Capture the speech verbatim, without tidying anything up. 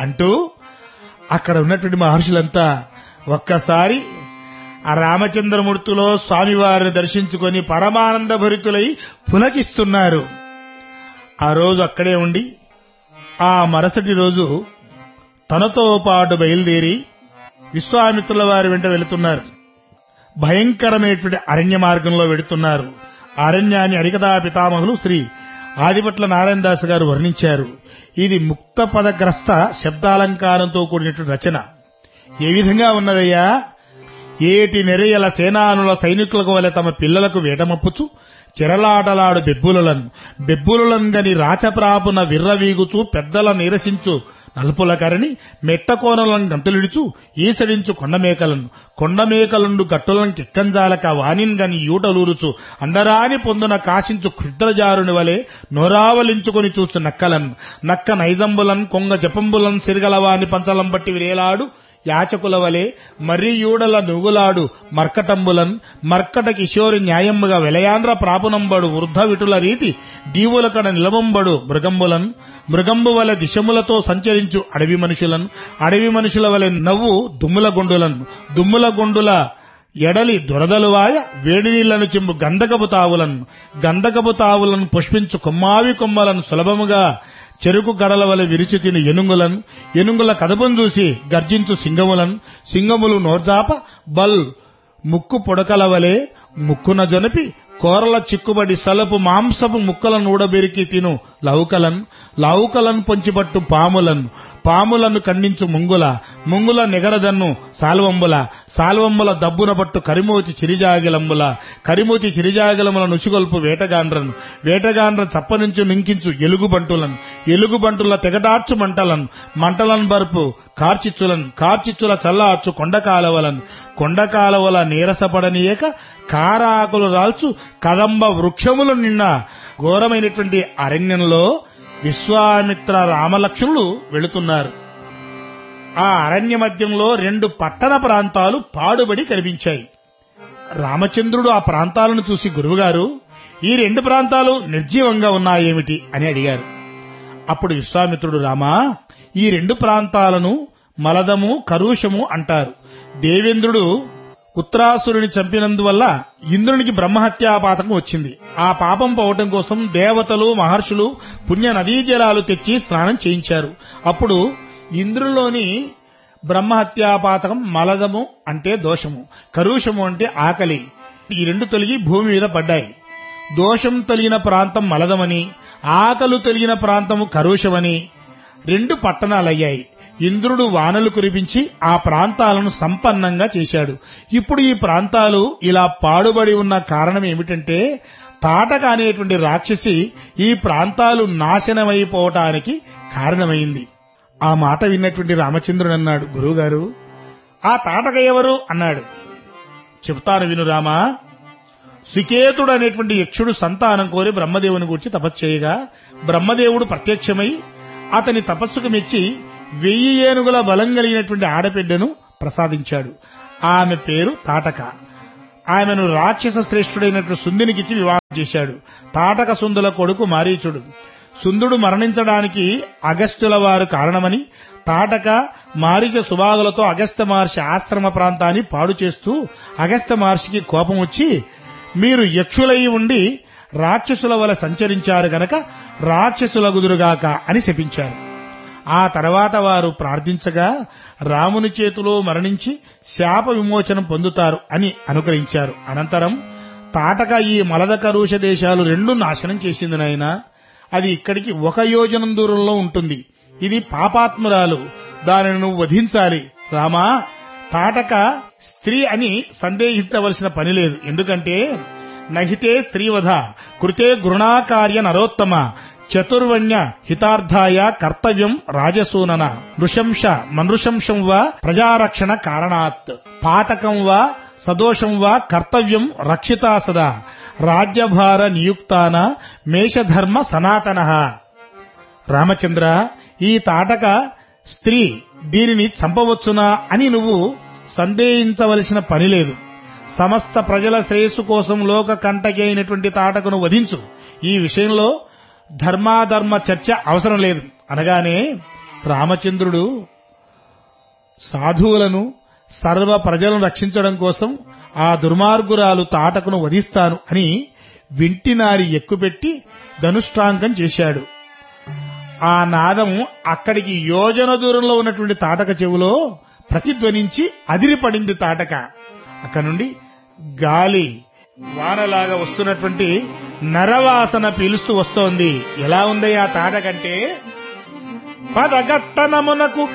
అంటూ అక్కడ ఉన్నటువంటి మహర్షులంతా ఒక్కసారి ఆ రామచంద్రమూర్తిలో స్వామివారిని దర్శించుకొని పరమానంద భరితులై పులకిస్తున్నారు. ఆ రోజు అక్కడే ఉండి ఆ మరుసటి రోజు తనతో పాటు బయలుదేరి విశ్వామిత్రుల వారి వెంట వెళుతున్నారు. భయంకరమైనటువంటి అరణ్య మార్గంలో వెడుతున్నారు. అరణ్యాన్ని హరికథా పితామహులు శ్రీ ఆదిపట్ల నారాయణదాస్ గారు వర్ణించారు. ఇది ముక్త పదగ్రస్త శబ్దాలంకారంతో కూడినటువంటి రచన. ఏ విధంగా ఉన్నదయ్యా? ఏటి నెరయల సేనానుల సైనికులకు వలె తమ పిల్లలకు వేటమప్పుచు చెరలాటలాడు బెబ్బులను బెబ్బులను గని రాచప్రాపున విర్రవీగుచు పెద్దల నిరసించు నలుపుల కరణి మెట్టకోనలను గంతులిడుచు ఈసడించు కొండమేకలను కొండమేకలుండు గట్టులను కిక్కంజాలక వానిన్ గని యూటలూరుచు అందరాని పొందున కాశించు క్షుద్రజారుని వలె నోరావలించుకొని చూచు నక్కలను నక్క నైజంబులన్ కొంగ జపంబులన్ సిరిగలవాని పంచలం బట్టి విరేలాడు యాచకుల వలె మర్రియూడల నుగులాడు మర్కటంబులన్ మర్కట కిశోరి న్యాయముగా వెలయాంధ్ర ప్రాపునంబడు వృద్ధ విటుల రీతి దీవులకడ నిలవంబడు మృగంబులన్ మృగంబు వలె దిశములతో సంచరించు అడవి మనుషులన్ అడవి మనుషుల వలె నవ్వు దుమ్ముల గుండులన్ దుమ్ముల గుండుల ఎడలి దొరదలువాయ వేడి నీళ్లను చెంబు గంధకపు తావులను గంధకపు తావులను పుష్పించు కొమ్మావి కొమ్మలను సులభముగా చెరుకు గడల వలె విరిచి తిని ఎనుంగులను ఎనుంగుల కదపం చూసి గర్జించు సింగములను సింగములు నోర్జాప బల్ ముక్కు పొడకల వలె ముక్కున జొనపి కోరల చిక్కుబడి సలపు మాంసపు ముక్కలను ఊడబెరికి తిను లౌకలన్ లౌకలను పొంచిపట్టు పాములను పాములను ఖండించు ముంగుల ముంగుల నెగరదన్ను సాల్వంబుల సాల్వంబుల దబ్బున పట్టు కరిమోతి చిరిజాగిలంబుల కరిమోతి చిరిజాగిలముల నుసిగొల్పు వేటగాండ్రను వేటగాండ్ర చప్పనుంచు నింకించు ఎలుగుబంటులను ఎలుగుబంటుల తెగటార్చు మంటలను మంటలను బర్పు కార్చిచ్చులను కార్చిచ్చుల చల్లార్చు కొండకాలవలను కొండకాలవల నీరసపడనీయక కారాకులు రాల్చు కదంబ వృక్షములు నిన్న ఘోరమైనటువంటి అరణ్యంలో విశ్వామిత్ర రామలక్ష్మణులు వెళుతున్నారు. ఆ అరణ్య మధ్యంలో రెండు పట్టణ ప్రాంతాలు పాడుబడి కనిపించాయి. రామచంద్రుడు ఆ ప్రాంతాలను చూసి గురువుగారు, ఈ రెండు ప్రాంతాలు నిర్జీవంగా ఉన్నాయేమిటి అని అడిగారు. అప్పుడు విశ్వామిత్రుడు, రామా, ఈ రెండు ప్రాంతాలను మలదము కరుషము అంటారు. దేవేంద్రుడు ఉత్తరాసురుని చంపినందువల్ల ఇంద్రునికి బ్రహ్మహత్యాపాతకం వచ్చింది. ఆ పాపం పోవటం కోసం దేవతలు మహర్షులు పుణ్య నదీ జలాలు తెచ్చి స్నానం చేయించారు. అప్పుడు ఇంద్రులోని బ్రహ్మహత్యాపాతకం మలదము అంటే దోషము, కరుషము అంటే ఆకలి, ఈ రెండు తొలగి భూమి మీద పడ్డాయి. దోషం తొలగిన ప్రాంతం మలదమని, ఆకలు తొలగిన ప్రాంతము కరుషమని రెండు పట్టణాలయ్యాయి. ఇంద్రుడు వానలు కురిపించి ఆ ప్రాంతాలను సంపన్నంగా చేశాడు. ఇప్పుడు ఈ ప్రాంతాలు ఇలా పాడుబడి ఉన్న కారణం ఏమిటంటే, తాటక అనేటువంటి రాక్షసి ఈ ప్రాంతాలు నాశనమైపోవటానికి కారణమైంది. ఆ మాట విన్నటువంటి రామచంద్రుడు అన్నాడు, గురువుగారు, ఆ తాటక ఎవరు అన్నాడు. చెప్తాను విను రామా. సుకేతుడు అనేటువంటి యక్షుడు సంతానం కోరి బ్రహ్మదేవుని గురించి తపస్సు చేయగా బ్రహ్మదేవుడు ప్రత్యక్షమై అతని తపస్సుకు మెచ్చి వెయ్యి ఏనుగుల బలం కలిగినటువంటి ఆడబిడ్డను ప్రసాదించాడు. ఆమె పేరు తాటక. ఆమెను రాక్షస శ్రేష్ఠుడైనటువంటి సుందునికిచ్చి వివాహం చేశాడు. తాటక సుందుల కొడుకు మారీచుడు. సుందుడు మరణించడానికి అగస్త్యుల వారు కారణమని తాటక మారీచ సుబాగులతో అగస్త్య మహర్షి ఆశ్రమ ప్రాంతాన్ని పాడు చేస్తూ అగస్త్య మహర్షికి కోపం వచ్చి, మీరు యక్షులై ఉండి రాక్షసుల వల్ల సంచరించారు గనక రాక్షసులగుదురుగాక అని శపించారు. ఆ తర్వాత వారు ప్రార్థించగా రాముని చేతిలో మరణించి శాప విమోచనం పొందుతారు అని అనుగ్రహించారు. అనంతరం తాటక ఈ మలద కరుష దేశాలు రెండు నాశనం చేసింది నాయన. అది ఇక్కడికి ఒక యోజనం దూరంలో ఉంటుంది. ఇది పాపాత్మురాలు, దానిని నువ్వు వధించాలి. రామా, తాటక స్త్రీ అని సందేహించవలసిన పని లేదు. ఎందుకంటే నహితే స్త్రీవధ కృతే గృణాకార్య నరోత్తమ చతుర్వణ్య హితార్థాయ కర్తవ్యం రాజసూనన నృశంస మనృశంసం వా ప్రజారక్షణ కారణాత్ పాతకం వా సదోషం వా కర్తవ్యం రక్షితా సదా రాజ్యభార నియుక్తాన మేషధర్మ సనాతన. రామచంద్ర, ఈ తాటక స్త్రీ, దీనిని చంపవచ్చునా అని నువ్వు సందేహించవలసిన పని లేదు. సమస్త ప్రజల శ్రేయస్సు కోసం లోక కంటకి అయినటువంటి తాటకను వధించు. ఈ విషయంలో ధర్మాధర్మ చర్చ అవసరం లేదు అనగానే రామచంద్రుడు సాధువులను సర్వ ప్రజలను రక్షించడం కోసం ఆ దుర్మార్గురాలు తాటకును వధిస్తాను అని వింటినారి ఎక్కుపెట్టి ధనుష్టాంగం చేశాడు. ఆ నాదం అక్కడికి యోజన దూరంలో ఉన్నటువంటి తాటక చెవులో ప్రతిధ్వనించి అదిరిపడింది తాటక. అక్కడ నుండి గాలి వానలాగా వస్తున్నటువంటి నరవాసన పీలుస్తూ వస్తోంది. ఎలా ఉంది ఆ తాటకంటే పదగట్టనమునకు